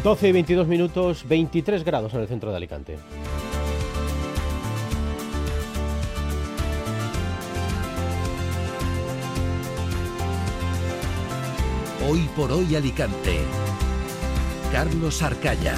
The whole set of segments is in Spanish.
12 y 22 minutos, 23 grados en el centro de Alicante. Hoy por hoy Alicante. Carlos Arcaya.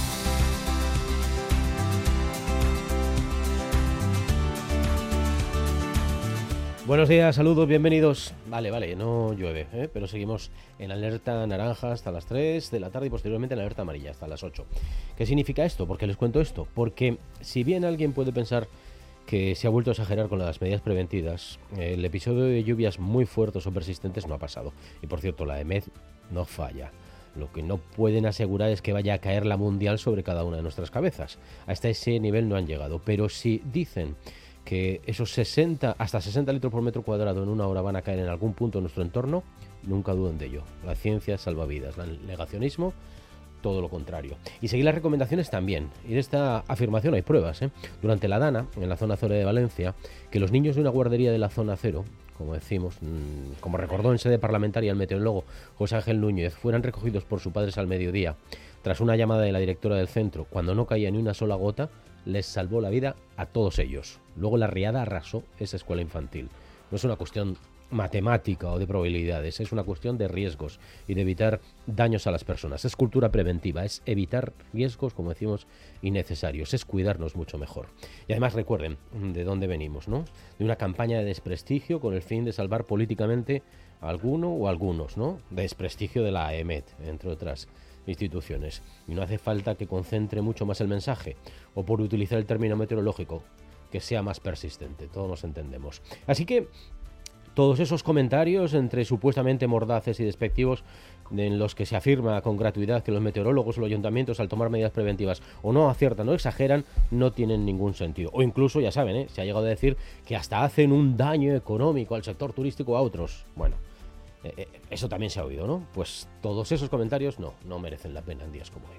Buenos días, saludos, bienvenidos. Vale, no llueve, pero seguimos en alerta naranja hasta las 3 de la tarde y posteriormente en alerta amarilla hasta las 8. ¿Qué significa esto? ¿Por qué les cuento esto? Porque si bien alguien puede pensar que se ha vuelto a exagerar con las medidas preventivas, el episodio de lluvias muy fuertes o persistentes no ha pasado. Y por cierto, la EMET no falla. Lo que no pueden asegurar es que vaya a caer la mundial sobre cada una de nuestras cabezas. Hasta ese nivel no han llegado. Pero si dicen que esos hasta 60 litros por metro cuadrado en una hora van a caer en algún punto de nuestro entorno, nunca duden de ello. La ciencia salva vidas, el negacionismo, todo lo contrario. Y seguir las recomendaciones también. Y de esta afirmación hay pruebas. Durante la Dana, en la zona cero de Valencia, que los niños de una guardería de la zona cero, como decimos, como recordó en sede parlamentaria el meteorólogo José Ángel Núñez, fueran recogidos por sus padres al mediodía, tras una llamada de la directora del centro, cuando no caía ni una sola gota, les salvó la vida a todos ellos. Luego la riada arrasó esa escuela infantil. No es una cuestión matemática o de probabilidades, es una cuestión de riesgos y de evitar daños a las personas. Es cultura preventiva, es evitar riesgos, como decimos, innecesarios, es cuidarnos mucho mejor. Y además recuerden de dónde venimos, ¿no? De una campaña de desprestigio con el fin de salvar políticamente a alguno o algunos, ¿no? De desprestigio de la EMET, entre otras instituciones. Y no hace falta que concentre mucho más el mensaje, o por utilizar el término meteorológico, que sea más persistente, todos nos entendemos. Así que todos esos comentarios entre supuestamente mordaces y despectivos en los que se afirma con gratuidad que los meteorólogos o los ayuntamientos al tomar medidas preventivas o no aciertan o exageran, no tienen ningún sentido. O incluso, ya saben, se ha llegado a decir que hasta hacen un daño económico al sector turístico o a otros. Bueno, eso también se ha oído, ¿no? Pues todos esos comentarios no merecen la pena en días como hoy.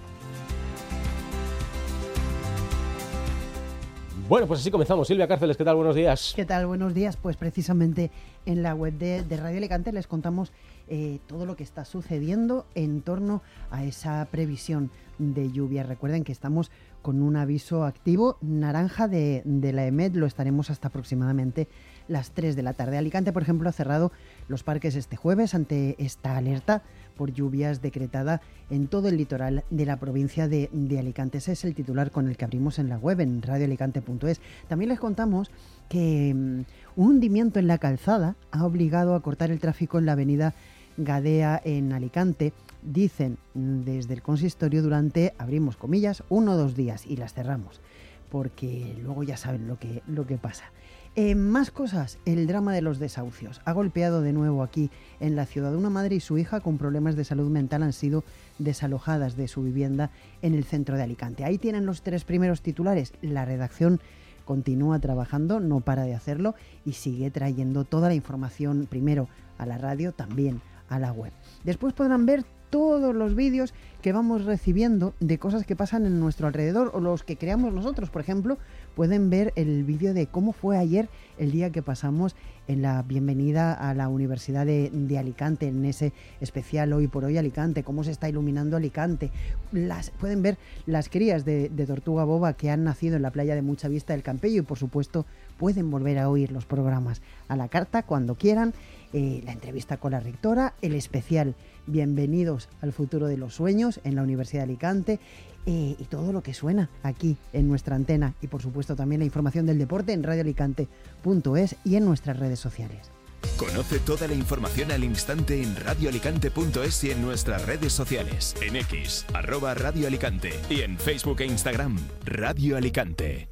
Bueno, pues así comenzamos. Silvia Cárceles, ¿qué tal? Buenos días. ¿Qué tal? Buenos días. Pues precisamente en la web de Radio Alicante les contamos todo lo que está sucediendo en torno a esa previsión de lluvia. Recuerden que estamos con un aviso activo naranja de la EMET, lo estaremos hasta aproximadamente las 3 de la tarde. Alicante, por ejemplo, ha cerrado los parques este jueves ante esta alerta por lluvias decretada en todo el litoral de la provincia de Alicante. Ese es el titular con el que abrimos en la web, en radioalicante.es. También les contamos que un hundimiento en la calzada ha obligado a cortar el tráfico en la avenida Gadea en Alicante. Dicen desde el consistorio durante, abrimos comillas, 1 o 2 días y las cerramos, porque luego ya saben lo que pasa. Más cosas, el drama de los desahucios. Ha golpeado de nuevo aquí en la ciudad. Una madre y su hija con problemas de salud mental han sido desalojadas de su vivienda en el centro de Alicante. Ahí tienen los 3 primeros titulares. La redacción continúa trabajando, no para de hacerlo y sigue trayendo toda la información primero a la radio, también a la web. Después podrán ver todos los vídeos que vamos recibiendo de cosas que pasan en nuestro alrededor o los que creamos nosotros. Por ejemplo, pueden ver el vídeo de cómo fue ayer el día que pasamos en la bienvenida a la Universidad de Alicante, en ese especial Hoy por Hoy Alicante, cómo se está iluminando Alicante. Pueden ver las crías de tortuga boba que han nacido en la playa de Mucha Vista del Campello y, por supuesto, pueden volver a oír los programas a la carta cuando quieran, la entrevista con la rectora, el especial Bienvenidos al futuro de los sueños en la Universidad de Alicante y todo lo que suena aquí en nuestra antena y por supuesto también la información del deporte en radioalicante.es y en nuestras redes sociales. Conoce toda la información al instante en radioalicante.es y en nuestras redes sociales, en X, @Radio Alicante y en Facebook e Instagram, Radio Alicante.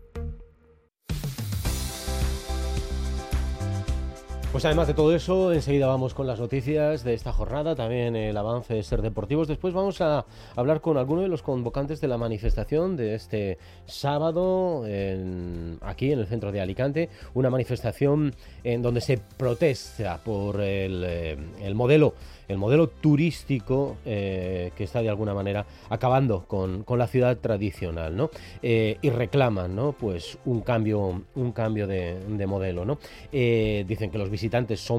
Pues además de todo eso, enseguida vamos con las noticias de esta jornada, también el avance de Ser Deportivos. Después vamos a hablar con alguno de los convocantes de la manifestación de este sábado aquí en el centro de Alicante. Una manifestación en donde se protesta por el modelo turístico que está de alguna manera acabando con la ciudad tradicional, ¿no? Y reclaman, ¿no? Pues un cambio de modelo, ¿no? Dicen que los visitantes son